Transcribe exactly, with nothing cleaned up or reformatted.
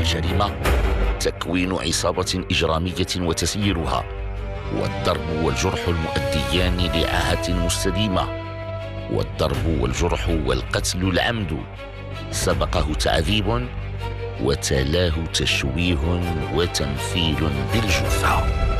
الجريمة، تكوين عصابة إجرامية وتسييرها، والضرب والجرح المؤديان لعاهة مستديمة، والضرب والجرح والقتل العمد سبقه تعذيب وتلاه تشويه وتمثيل بالجثة.